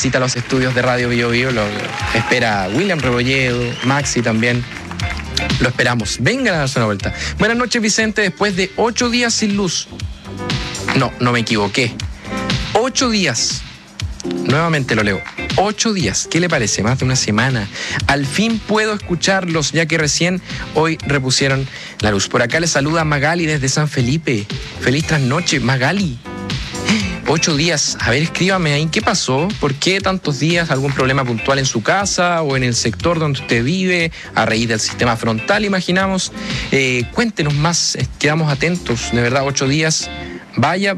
visita los estudios de Radio Bio Bio. Lo espera William Rebolledo, Maxi también. Lo esperamos. Vengan a darse una vuelta. Buenas noches, Vicente. Después de 8 días sin luz. No me equivoqué. 8 días. Nuevamente lo leo. 8 días. ¿Qué le parece? Más de una semana. Al fin puedo escucharlos, ya que recién hoy repusieron la luz. Por acá les saluda Magali desde San Felipe. Feliz trasnoche, Magali. 8 días. A ver, escríbame ahí. ¿Qué pasó? ¿Por qué tantos días? ¿Algún problema puntual en su casa o en el sector donde usted vive? A raíz del sistema frontal, imaginamos. Cuéntenos más. Quedamos atentos. De verdad, 8 días. Vaya.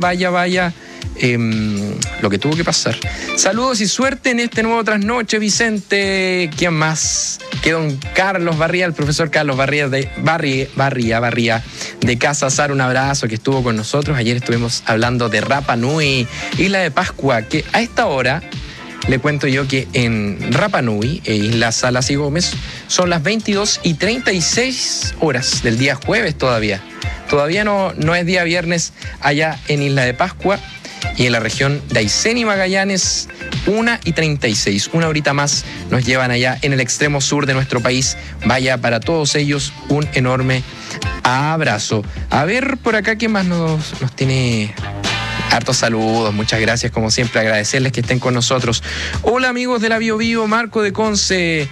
Lo que tuvo que pasar. Saludos y suerte en este nuevo trasnoche, Vicente. ¿Quién más? Que don Carlos Barría, el profesor Carlos Barría de Barría de Casa Azar, un abrazo, que estuvo con nosotros. Ayer estuvimos hablando de Rapa Nui, Isla de Pascua, que a esta hora le cuento yo que en Rapa Nui, Isla Salas y Gómez, son las 22:36 del día jueves todavía. Todavía no es día viernes allá en Isla de Pascua. Y en la región de Aysén y Magallanes, 1:36. Una horita más nos llevan allá en el extremo sur de nuestro país. Vaya, para todos ellos un enorme abrazo. A ver, por acá, ¿quién más nos tiene? Hartos saludos, muchas gracias, como siempre, agradecerles que estén con nosotros. Hola, amigos de la Bio Bio, Marco de Conce.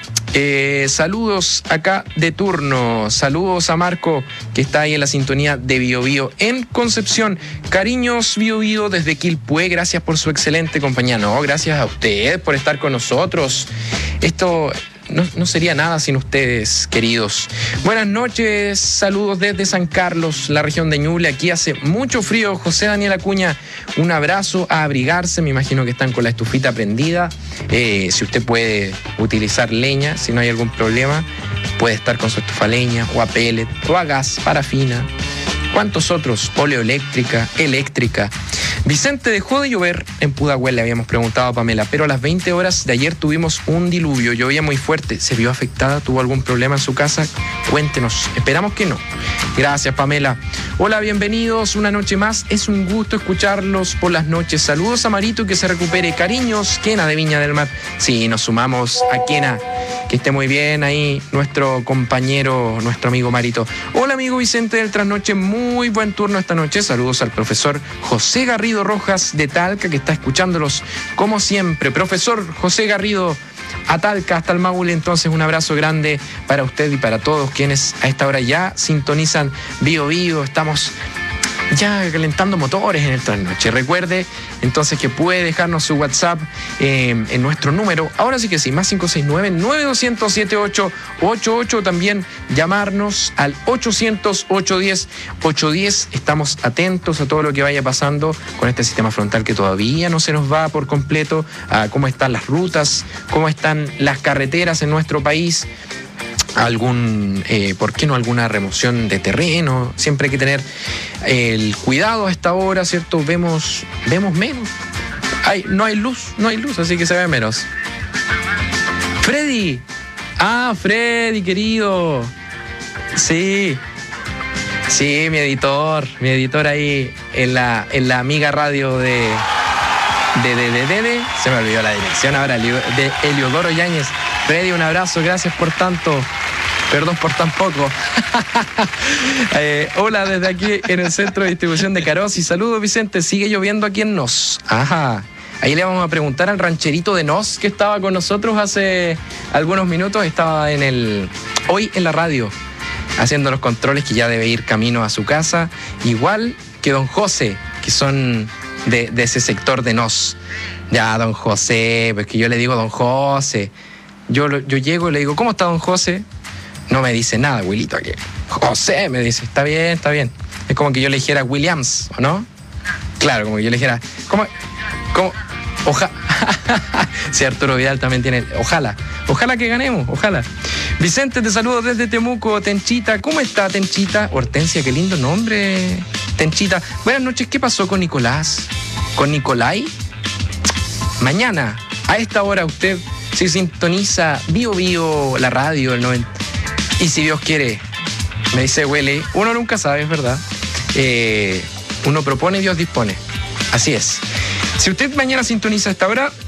Saludos acá de turno. Saludos a Marco, que está ahí en la sintonía de Bio Bio en Concepción. Cariños, Bio Bio desde Quilpué. Gracias por su excelente compañía. No, gracias a usted por estar con nosotros. Esto no sería nada sin ustedes, queridos. Buenas noches, saludos desde San Carlos, la región de Ñuble. Aquí hace mucho frío. José Daniel Acuña, un abrazo, a abrigarse. Me imagino que están con la estufita prendida. Si usted puede utilizar leña, si no hay algún problema, puede estar con su estufa a leña, o a pellet, o a gas, parafina. ¿Cuántos otros? Oleoeléctrica, eléctrica. Vicente, dejó de llover en Pudahuel, le habíamos preguntado a Pamela, pero a las 20 horas de ayer tuvimos un diluvio, llovía muy fuerte. ¿Se vio afectada? ¿Tuvo algún problema en su casa? Cuéntenos, esperamos que no. Gracias, Pamela. Hola, bienvenidos una noche más. Es un gusto escucharlos por las noches. Saludos a Marito, que se recupere. Cariños, Kena de Viña del Mar. Sí, nos sumamos a Kena. Que esté muy bien ahí nuestro compañero, nuestro amigo Marito. Hola, amigo Vicente del Trasnoche, muy buen turno esta noche. Saludos al profesor José Garrido Rojas de Talca, que está escuchándolos como siempre. Profesor José Garrido, a Talca, hasta el Maule. Entonces, un abrazo grande para usted y para todos quienes a esta hora ya sintonizan Bio Bio. Estamos ya calentando motores en el trasnoche. Recuerde entonces que puede dejarnos su WhatsApp en nuestro número. Ahora sí que sí, más 569-9200-7888. También llamarnos al 800-810-810. Estamos atentos a todo lo que vaya pasando con este sistema frontal que todavía no se nos va por completo. A cómo están las rutas, cómo están las carreteras en nuestro país. ¿Por qué no alguna remoción de terreno? Siempre hay que tener el cuidado a esta hora, ¿cierto? Vemos menos. No hay luz, así que se ve menos. Freddy. Freddy, querido. Sí, mi editor ahí en la amiga radio de se me olvidó la dirección ahora, de Eliodoro Yáñez. Freddy, un abrazo, gracias por tanto. Perdón por tan poco. Hola desde aquí en el centro de distribución de Caroz. Y saludos, Vicente. Sigue lloviendo aquí en Nos. Ajá. Ahí le vamos a preguntar al rancherito de Nos, que estaba con nosotros hace algunos minutos. Estaba hoy en la radio haciendo los controles, que ya debe ir camino a su casa. Igual que don José, que son de ese sector de Nos. Ya, don José, pues que yo le digo don José. Yo llego y le digo, ¿cómo está don José? No me dice nada, Wilito, aquí. José, me dice, está bien. Es como que yo le dijera Williams, ¿o no? Claro, como que yo le dijera, ¿cómo? Sí, Arturo Vidal también tiene, ojalá que ganemos, ojalá. Vicente, te saludo desde Temuco. Tenchita, ¿cómo está Tenchita? Hortensia, qué lindo nombre, Tenchita. Buenas noches, ¿qué pasó con Nicolás? ¿Con Nicolai? Mañana, a esta hora, usted se sintoniza Bio Bio, la radio, el 90. Y si Dios quiere, me dice Huele, uno nunca sabe, es verdad. Uno propone y Dios dispone. Así es. Si usted mañana sintoniza a esta hora,